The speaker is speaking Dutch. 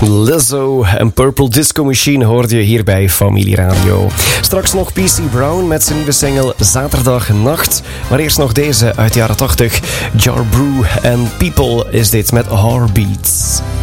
Lizzo en Purple Disco Machine hoorde je hier bij Familie Radio. Straks nog PC Brown met zijn nieuwe single Zaterdagnacht. Maar eerst nog deze uit de jaren 80. Jar Brew en People is dit met Heartbeats.